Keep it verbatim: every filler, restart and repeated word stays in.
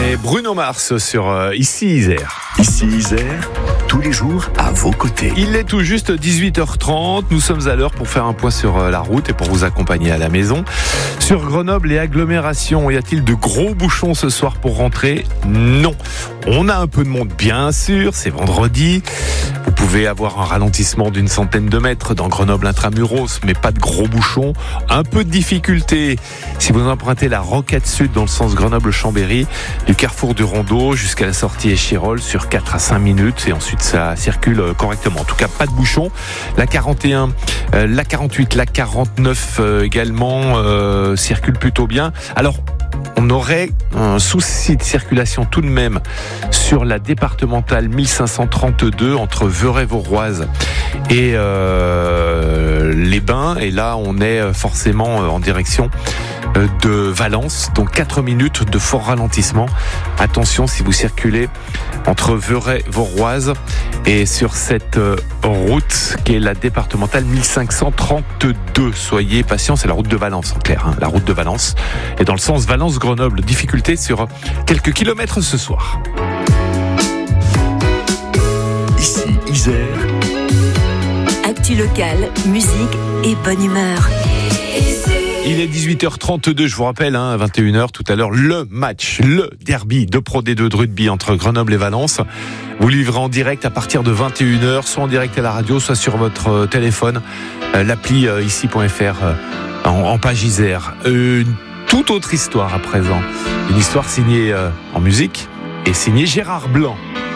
Et Bruno Mars sur euh, Ici Isère. Ici Isère, tous les jours à vos côtés. Il est tout juste dix-huit heures trente. Nous sommes à l'heure pour faire un point sur euh, la route et pour vous accompagner à la maison. Sur Grenoble et agglomération, y a-t-il de gros bouchons ce soir pour rentrer ? Non. On a un peu de monde, bien sûr. C'est vendredi. Vous pouvez avoir un ralentissement d'une centaine de mètres dans Grenoble intramuros, mais pas de gros bouchons. Un peu de difficulté si vous empruntez la Rocade Sud dans le sens Grenoble-Chambéry, du carrefour du Rondeau jusqu'à la sortie Échirolles sur quatre à cinq minutes, et ensuite ça circule correctement. En tout cas, pas de bouchons. La quarante et un, euh, la quarante-huit, la quarante-neuf euh, également euh, circulent plutôt bien. Alors, on aurait un souci de circulation tout de même sur la départementale mille cinq cent trente-deux entre Veurey-Vauroise et euh, les Bains. Et là, on est forcément en direction de Valence. Donc quatre minutes de fort ralentissement. Attention si vous circulez entre Veurey-Vauroise et sur cette route qui est la départementale mille cinq cent trente-deux. Soyez patients, c'est la route de Valence en clair, hein, la route de Valence. Et dans le sens Valence-Grenoble, difficulté sur quelques kilomètres ce soir. Ici Isère. Actu locale, musique et bonne humeur. Il est dix-huit heures trente-deux, je vous rappelle, hein, à vingt et une heures tout à l'heure, le match, le derby de Pro D deux de rugby entre Grenoble et Valence. Vous livrez en direct à partir de vingt et une heures, soit en direct à la radio, soit sur votre euh, téléphone, euh, l'appli euh, ici point f r euh, en, en page Isère. Euh, une toute autre histoire à présent, une histoire signée euh, en musique et signée Gérard Blanc.